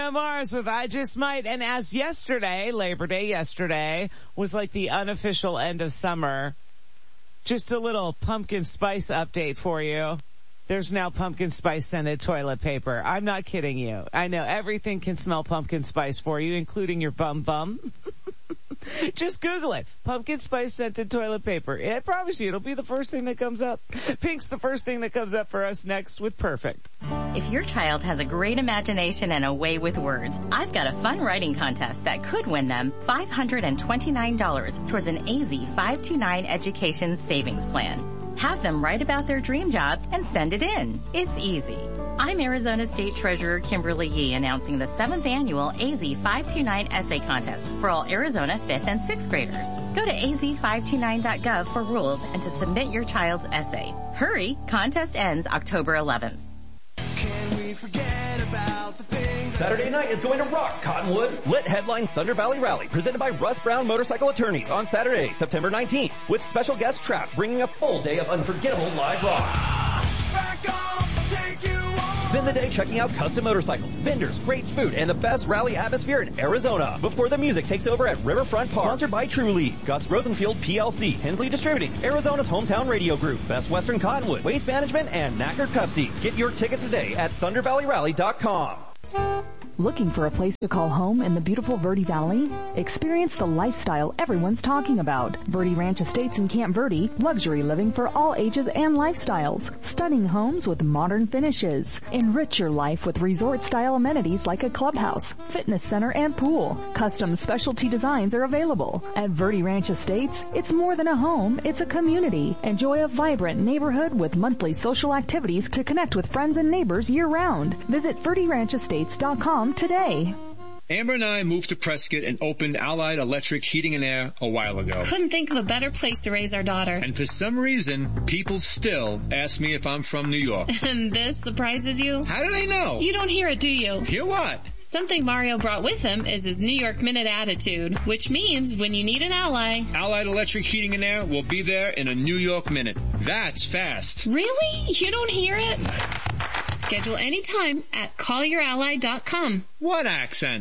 Bruno Mars with I Just Might. And as yesterday, Labor Day yesterday, was like the unofficial end of summer, just a little pumpkin spice update for you. There's now pumpkin spice scented toilet paper. I'm not kidding you. I know everything can smell pumpkin spice for you, including your bum bum. Just Google it. Pumpkin spice scented toilet paper. I promise you, it'll be the first thing that comes up. Pink's the first thing that comes up for us next with Perfect. If your child has a great imagination and a way with words, I've got a fun writing contest that could win them $529 towards an AZ 529 education savings plan. Have them write about their dream job and send it in. It's easy. I'm Arizona State Treasurer Kimberly Yee announcing the 7th annual AZ 529 essay contest for all Arizona 5th and 6th graders. Go to az529.gov for rules and to submit your child's essay. Hurry, contest ends October 11th. Can we forget about the things Saturday night is going to rock Cottonwood. Lit headlines Thunder Valley Rally, presented by Russ Brown Motorcycle Attorneys on Saturday, September 19th, with special guest Trapped bringing a full day of unforgettable live rock. back off, take you on. Spend the day checking out custom motorcycles, vendors, great food, and the best rally atmosphere in Arizona before the music takes over at Riverfront Park. Sponsored by Trulieve, Gus Rosenfield PLC, Hensley Distributing, Arizona's hometown radio group, Best Western Cottonwood, Waste Management, and Knacker Pepsi. Get your tickets today at ThunderValleyRally.com. Looking for a place to call home in the beautiful Verde Valley? Experience the lifestyle everyone's talking about. Verde Ranch Estates in Camp Verde, luxury living for all ages and lifestyles. Stunning homes with modern finishes. Enrich your life with resort-style amenities like a clubhouse, fitness center, and pool. Custom specialty designs are available. At Verde Ranch Estates, it's more than a home, it's a community. Enjoy a vibrant neighborhood with monthly social activities to connect with friends and neighbors year-round. Visit VerdeRanchEstates.com today. Amber and I moved to Prescott and opened Allied Electric Heating and Air a while ago. Couldn't think of a better place to raise our daughter. And for some reason, people still ask me if I'm from New York. And this surprises you? How do they know? You don't hear it, do you? Hear what? Something Mario brought with him is his New York Minute attitude, which means when you need an ally... Allied Electric Heating and Air will be there in a New York minute. That's fast. Really? You don't hear it? Schedule anytime at callyourally.com. What accent?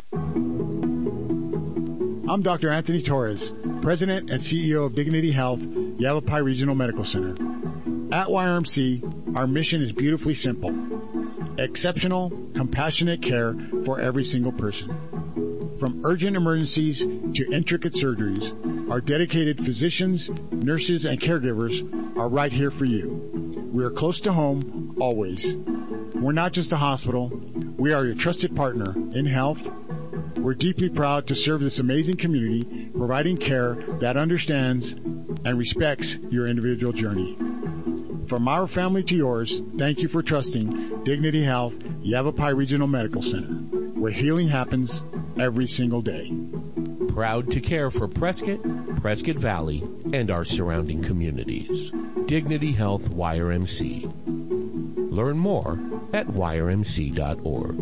I'm Dr. Anthony Torres, President and CEO of Dignity Health, Yavapai Regional Medical Center. At YRMC, our mission is beautifully simple. Exceptional, compassionate care for every single person. From urgent emergencies to intricate surgeries, our dedicated physicians, nurses, and caregivers are right here for you. We are close to home, always. We're not just a hospital. We are your trusted partner in health. We're deeply proud to serve this amazing community, providing care that understands and respects your individual journey. From our family to yours, thank you for trusting Dignity Health, Yavapai Regional Medical Center, where healing happens every single day. Proud to care for Prescott, Prescott Valley, and our surrounding communities. Dignity Health YRMC. Learn more at yrmc.org.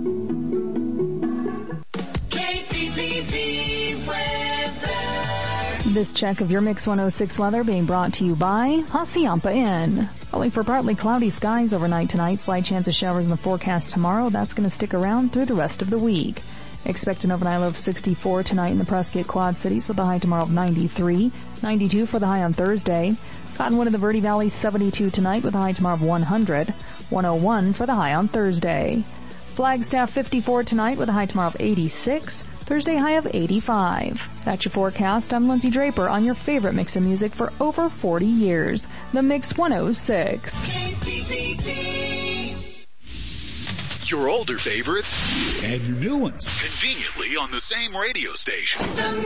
KPPV weather. This check of your Mix 106 weather being brought to you by Hacienda Inn. Calling for partly cloudy skies overnight tonight. Slight chance of showers in the forecast tomorrow. That's going to stick around through the rest of the week. Expect an overnight low of 64 tonight in the Prescott Quad Cities with a high tomorrow of 93. 92 for the high on Thursday. Cottonwood in the Verde Valley 72 tonight with a high tomorrow of 100. 101 for the high on Thursday. Flagstaff 54 tonight with a high tomorrow of 86. Thursday high of 85. That's your forecast. I'm Lindsay Draper on your favorite mix of music for over 40 years. The Mix 106. Your older favorites and your new ones conveniently on the same radio station. The